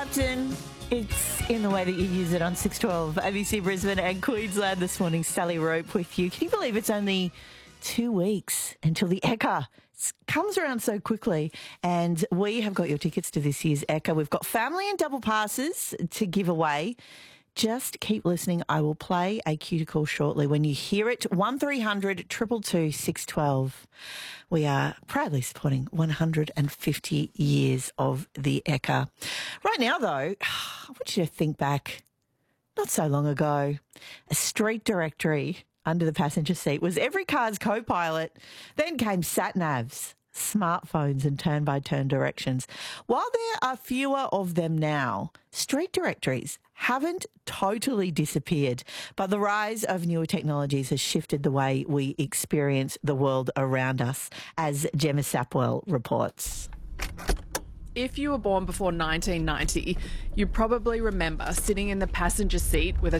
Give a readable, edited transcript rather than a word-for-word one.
Captain. It's in the way that you use it on 612 ABC Brisbane and Queensland this morning. Sally Rope with you. Can you believe it's only 2 weeks until the Ekka comes around so quickly? And we have got your tickets to this year's Ekka. We've got family and double passes to give away. Just keep listening. I will play a cue to call shortly. When you hear it, 1300 222 612. We are proudly supporting 150 years of the Ekka. Right now, though, I want you to think back not so long ago. A street directory under the passenger seat was every car's co-pilot. Then came sat-navs, smartphones and turn-by-turn directions. While there are fewer of them now, street directories haven't totally disappeared, but the rise of newer technologies has shifted the way we experience the world around us, as Gemma Sapwell reports. If you were born before 1990, you probably remember sitting in the passenger seat with a